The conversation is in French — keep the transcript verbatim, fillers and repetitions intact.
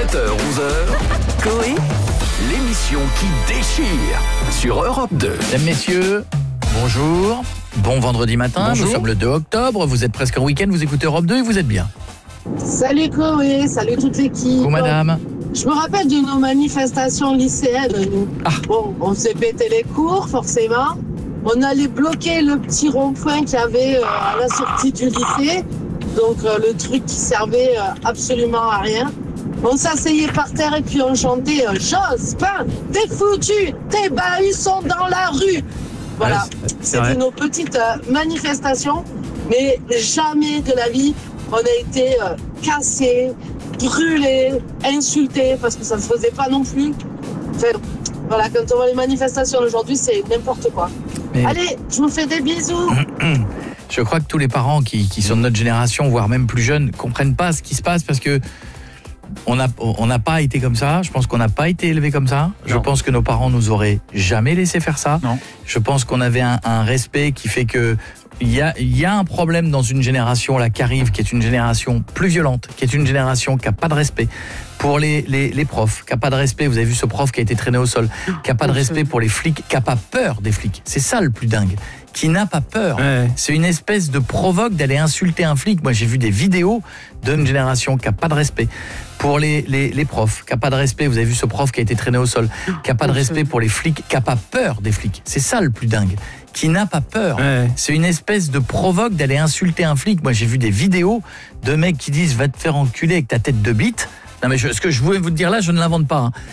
sept heures onze heures, Coé, l'émission qui déchire sur Europe deux. Mesdames, messieurs, bonjour. Bon vendredi matin, Bonjour. Nous sommes le deux octobre, vous êtes presque en week-end, vous écoutez Europe deux et vous êtes bien. Salut Coé, salut toute l'équipe. Coucou madame. Je me rappelle de nos manifestations lycéennes, nous. Ah. Bon, on s'est pété les cours, forcément. On allait bloquer le petit rond-point qu'il y avait euh, à la sortie du lycée. Donc euh, le truc qui servait euh, absolument à rien. On s'asseyait par terre et puis on chantait euh, Jospin, t'es foutu, tes bahus sont dans la rue. Voilà, Ouais, c'est- c'est vrai. c'était nos petites euh, manifestations, mais jamais de la vie on a été euh, cassés, brûlés, insultés, parce que ça ne se faisait pas non plus. Enfin, voilà, quand on voit les manifestations d'aujourd'hui, c'est n'importe quoi. Mais- Allez, je vous fais des bisous. Je crois que tous les parents qui, qui sont de notre génération, voire même plus jeunes, comprennent pas ce qui se passe parce que on n'a on n'a pas été comme ça. Je pense qu'on n'a pas été élevé comme ça. Je Non. pense que nos parents nous auraient jamais laissé faire ça. Non. Je pense qu'on avait un, un respect qui fait que il y a, il y a un problème dans une génération là qui arrive, qui est une génération plus violente, qui est une génération qui a pas de respect pour les, les, les profs, qui a pas de respect. Vous avez vu ce prof qui a été traîné au sol, qui a pas de respect pour les flics, qui a pas peur des flics. C'est ça le plus dingue. Qui n'a pas peur. Ouais. C'est une espèce de provoque d'aller insulter un flic. Moi, j'ai vu des vidéos d'une génération qui a pas de respect pour les, les, les profs, qui a pas de respect. Vous avez vu ce prof qui a été traîné au sol, qui a pas de respect pour les flics, qui a pas peur des flics. C'est ça le plus dingue. Qui n'a pas peur. Ouais. C'est une espèce de provoque d'aller insulter un flic. Moi, j'ai vu des vidéos de mecs qui disent va te faire enculer avec ta tête de bite. Non, mais je- ce que je voulais vous dire là, je ne l'invente pas. hein.